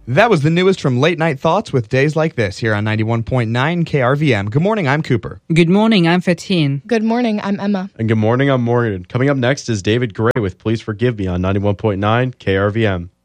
That was the newest from Late Night Thoughts with Days Like This here on 91.9 KRVM. Good morning, I'm Cooper. Good morning, I'm Fatin. Good morning, I'm Emma. And good morning, I'm Morgan. Coming up next is David Gray with Please Forgive Me on 91.9 KRVM.